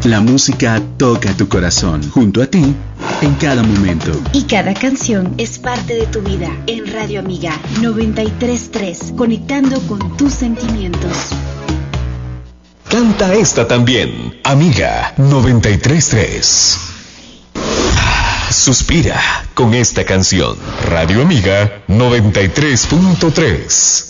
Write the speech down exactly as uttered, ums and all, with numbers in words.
La música toca tu corazón, junto a ti, en cada momento. Y cada canción es parte de tu vida. En Radio Amiga noventa y tres punto tres, conectando con tus sentimientos. Canta esta también, Amiga noventa y tres punto tres. Suspira con esta canción. Radio Amiga noventa y tres punto tres.